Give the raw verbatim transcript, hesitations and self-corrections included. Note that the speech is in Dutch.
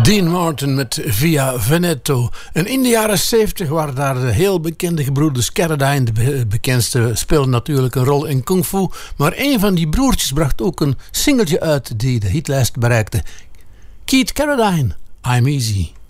Dean Martin met Via Veneto. En in de jaren zeventig waren daar de heel bekende gebroeders Carradine, de bekendste, speelden natuurlijk een rol in Kung Fu. Maar een van die broertjes bracht ook een singeltje uit die de hitlijst bereikte. Keith Carradine, I'm Easy.